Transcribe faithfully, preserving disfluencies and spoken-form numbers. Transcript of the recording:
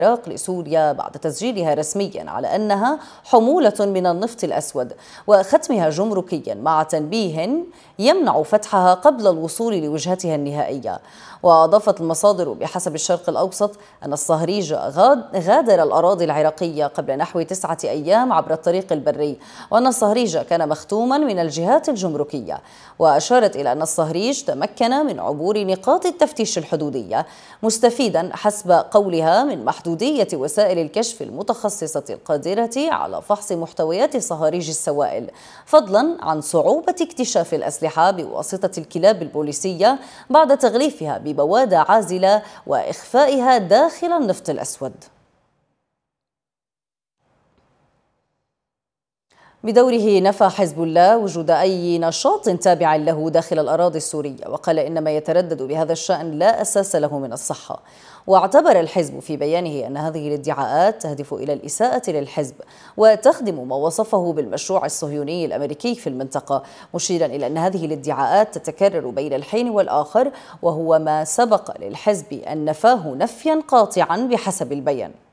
العراق لسوريا بعد تسجيلها رسميا على أنها حمولة من النفط الأسود وختمها جمركيا مع تنبيه يمنع فتحها قبل الوصول لوجهتها النهائية. وأضافت المصادر بحسب الشرق الأوسط أن الصهريج غادر الأراضي العراقية قبل نحو تسعة أيام عبر الطريق البري، وأن الصهريج كان مختوما من الجهات الجمركية. وأشارت إلى أن الصهريج تمكن من عبور نقاط التفتيش الحدودية، مستفيدا حسب قولها من محدودية وسائل الكشف المتخصصة القادرة على فحص محتويات صهاريج السوائل، فضلا عن صعوبة اكتشاف الأسلحة بواسطة الكلاب البوليسية بعد تغليفها ببوادة عازلة وإخفائها داخل النفط الأسود. بدوره نفى حزب الله وجود أي نشاط تابع له داخل الأراضي السورية، وقال إن ما يتردد بهذا الشأن لا أساس له من الصحة. واعتبر الحزب في بيانه أن هذه الادعاءات تهدف إلى الإساءة للحزب وتخدم ما وصفه بالمشروع الصهيوني الأمريكي في المنطقة، مشيرا إلى أن هذه الادعاءات تتكرر بين الحين والآخر، وهو ما سبق للحزب أن نفاه نفيا قاطعا بحسب البيان.